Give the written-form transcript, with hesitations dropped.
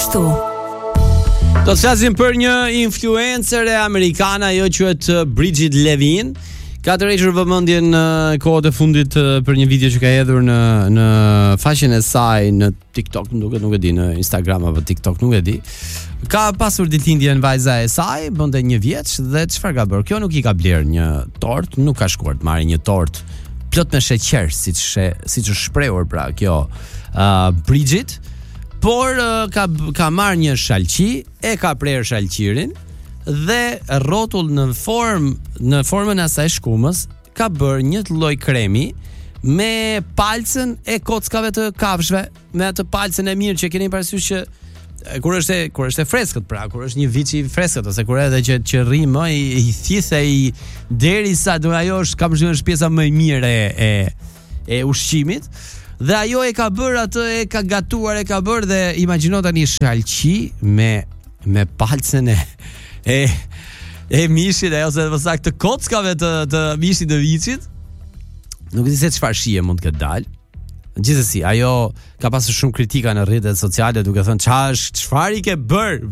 ashtu. Do të flasim për një influencer amerikane, ajo quhet Bridget Levin. Ka tërhequr vëmendjen në kohët e fundit për një video që ka hedhur në faqen e saj në TikTok, nuk e di, në Instagram apo TikTok, nuk e di. Ka pasur ditëlindjen vajza e saj, bënte 1 vjeç dhe çfarë ka bërë? Kjo nuk i ka bler një tort, nuk ka shkuar të marrë një tort plot me sheqer, siç është shprehur pra kjo Bridget, por ka marrë një shalqi, e ka prerë shalqirin dhe rrotull në formën e asaj shkumës ka bërë një lloj kremi me palcën e kockave të kafshëve, me atë palcën e mirë që keni parasysh që kur është e freskët, pra kur është një vit i freskët ose kur edhe që rri më i thithë i derisa do ajo është pjesa më e mirë e ushqimit. Dhe ajo e ka bërë atë, e ka gatuar, e ka bërë dhe imagjino tani shalqi me palcën e mishit ose më saktë të kockave të mishit të viçit. Nuk e di se çfarë shije mund të ketë dalë. Gjithsesi, ajo ka pasur shumë kritika në rrjetet sociale duke thënë çfarë i ke bër